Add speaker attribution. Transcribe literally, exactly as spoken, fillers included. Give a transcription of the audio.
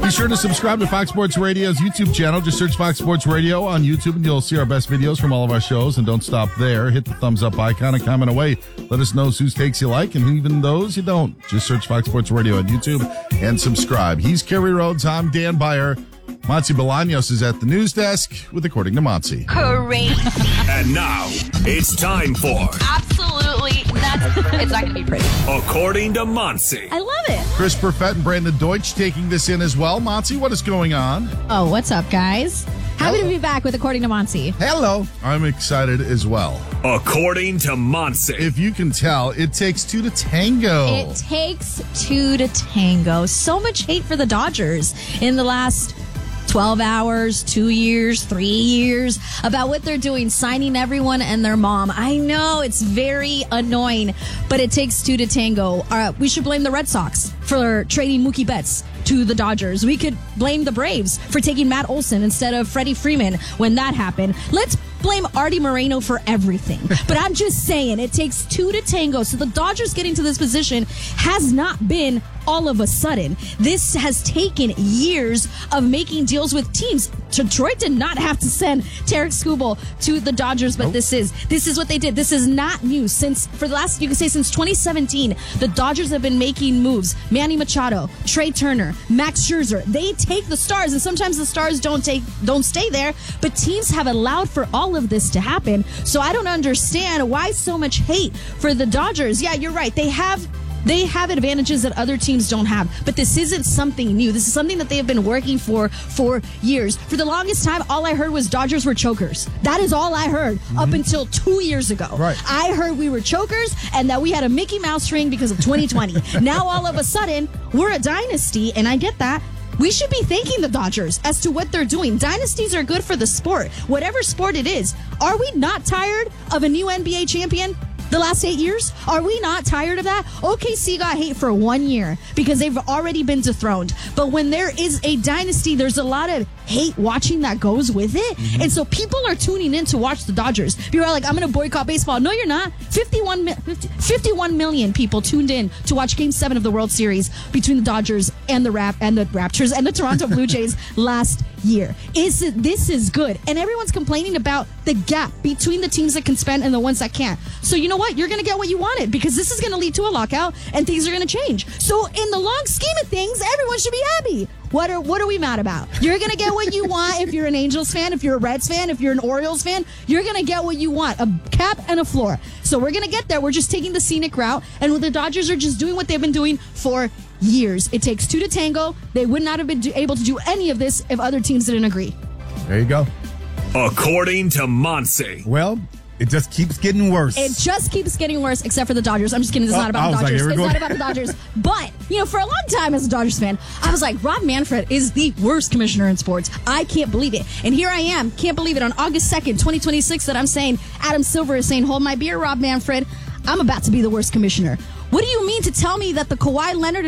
Speaker 1: Be sure to subscribe to Fox Sports Radio's YouTube channel. Just search Fox Sports Radio on YouTube and you'll see our best videos from all of our shows. And don't stop there. Hit the thumbs up icon and comment away. Let us know whose takes you like and even those you don't. Just search Fox Sports Radio on YouTube and subscribe. He's Kerry Rhodes. I'm Dan Beyer. Monty Bolaños is at the news desk with According to Monty.
Speaker 2: Crazy.
Speaker 3: And now, it's time for
Speaker 2: Absolutely nuts. It's not going to be pretty.
Speaker 3: According to Monty.
Speaker 2: I love it.
Speaker 1: Chris Perfett and Brandon Deutsch taking this in as well. Monty, what is going on?
Speaker 4: Oh, what's up, guys? Happy
Speaker 1: Hello.
Speaker 4: to be back with According to Monty.
Speaker 1: Hello. I'm excited as well.
Speaker 3: According to Monty.
Speaker 1: If you can tell, it takes two to tango.
Speaker 4: It takes two to tango. So much hate for the Dodgers in the last twelve hours, two years, three years about what they're doing, signing everyone and their mom. I know it's very annoying, but it takes two to tango. Uh, we should blame the Red Sox for trading Mookie Betts to the Dodgers. We could blame the Braves for taking Matt Olson instead of Freddie Freeman when that happened. Let's blame Artie Moreno for everything. But I'm just saying, it takes two to tango. So the Dodgers getting to this position has not been all of a sudden. This has taken years of making deals with teams. Detroit did not have to send Tarek Skubal to the Dodgers, but
Speaker 1: Nope.
Speaker 4: this is this is what they did. This is not new. Since for the last, you can say since twenty seventeen, the Dodgers have been making moves. Manny Machado, Trey Turner, Max Scherzer. They take the stars, and sometimes the stars don't take don't stay there. But teams have allowed for all of this to happen. So I don't understand why so much hate for the Dodgers. Yeah, you're right. They have. They have advantages that other teams don't have, but this isn't something new. This is something that they have been working for for years. For the longest time, all I heard was Dodgers were chokers. That is all I heard mm-hmm. up until two years ago.
Speaker 1: Right.
Speaker 4: I heard we were chokers and that we had a Mickey Mouse ring because of twenty twenty. Now all of a sudden, we're a dynasty, and I get that. We should be thanking the Dodgers as to what they're doing. Dynasties are good for the sport, whatever sport it is. Are we not tired of a new N B A champion? The last eight years? Are we not tired of that? O K C got hate for one year because they've already been dethroned. But when there is a dynasty, there's a lot of hate watching that goes with it. Mm-hmm. And so people are tuning in to watch the Dodgers. People are like, I'm going to boycott baseball. No, you're not. fifty-one, fifty, fifty-one million people tuned in to watch Game seven of the World Series between the Dodgers and the Rap and the Raptors and the Toronto Blue Jays last year. Is it, this is good. And everyone's complaining about the gap between the teams that can spend and the ones that can't. So you know what? You're going to get what you wanted because this is going to lead to a lockout and things are going to change. So in the long scheme of things, everyone should be happy. What are what are we mad about? You're going to get what you want if you're an Angels fan, if you're a Reds fan, if you're an Orioles fan. You're going to get what you want, a cap and a floor. So we're going to get there. We're just taking the scenic route, and the Dodgers are just doing what they've been doing for years. It takes two to tango. They would not have been do- able to do any of this if other teams didn't agree.
Speaker 1: There you go.
Speaker 3: According to Monty.
Speaker 5: Well, it just keeps getting worse.
Speaker 4: It just keeps getting worse, except for the Dodgers. I'm just kidding. It's
Speaker 5: Oh,
Speaker 4: not about
Speaker 5: I
Speaker 4: the
Speaker 5: was like,
Speaker 4: Dodgers.
Speaker 5: here we
Speaker 4: It's
Speaker 5: go.
Speaker 4: not about the Dodgers. But, you know, for a long time as a Dodgers fan, I was like, Rob Manfred is the worst commissioner in sports. I can't believe it. And here I am. Can't believe it on August second, twenty twenty-six that I'm saying, Adam Silver is saying, hold my beer, Rob Manfred. I'm about to be the worst commissioner. What do you mean to tell me that the Kawhi Leonard